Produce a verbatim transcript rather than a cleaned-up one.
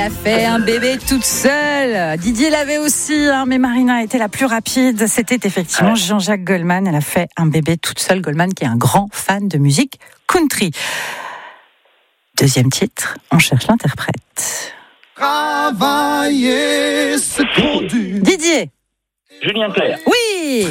a fait un bébé toute seule. Didier l'avait aussi, hein, mais Marina était la plus rapide. C'était effectivement ouais. Jean-Jacques Goldman. Elle a fait un bébé toute seule. Goldman, qui est un grand fan de musique country. Deuxième titre, on cherche l'interprète. Travailler, c'est trop dur. Didier. Julien Clerc. Oui.